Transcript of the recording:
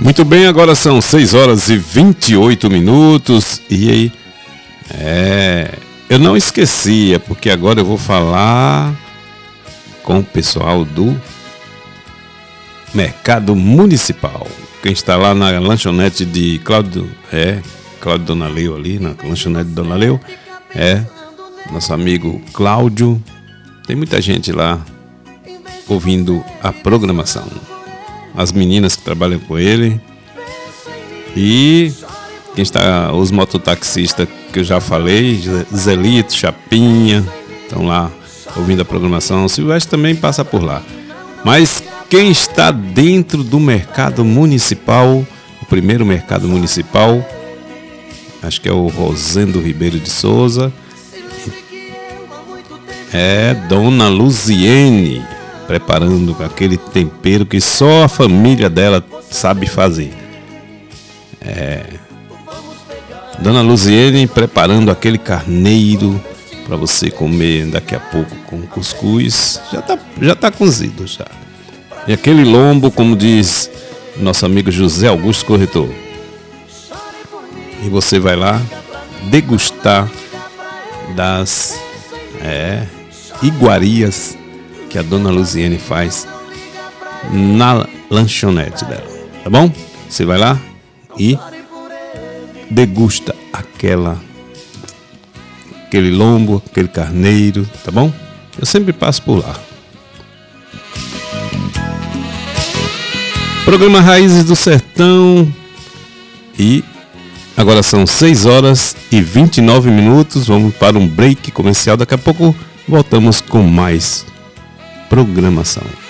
Muito bem, agora são 6 horas e 28 minutos. E aí? Eu não esquecia, porque agora eu vou falar com o pessoal do Mercado Municipal. Quem está lá na lanchonete de Cláudio Donaleu, ali na lanchonete de Donaleu, nosso amigo Cláudio. Tem muita gente lá ouvindo a programação. As meninas que trabalham com ele. E quem está, os mototaxistas que eu já falei, Zelito, Chapinha, estão lá ouvindo a programação. O Silvestre também passa por lá. Mas quem está dentro do mercado municipal, o primeiro mercado municipal, acho que é o Rosendo Ribeiro de Souza, é Dona Luziene, preparando aquele tempero que só a família dela sabe fazer. Dona Luziene preparando aquele carneiro para você comer daqui a pouco com cuscuz. Já tá cozido já. E aquele lombo, como diz nosso amigo José Augusto Corretor. E você vai lá degustar das iguarias que a Dona Luziene faz na lanchonete dela, tá bom? Você vai lá e degusta aquele lombo, aquele carneiro, tá bom? Eu sempre passo por lá. Programa Raízes do Sertão. E agora são 6 horas e 29 minutos. Vamos para um break comercial. Daqui a pouco voltamos com mais programação.